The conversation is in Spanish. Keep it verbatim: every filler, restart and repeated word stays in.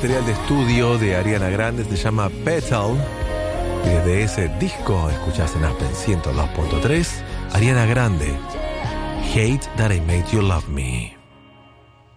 material de estudio de Ariana Grande, se llama Petal. Y desde ese disco escuchás en Aspen ciento dos punto tres, Ariana Grande, Hate That I Made You Love Me.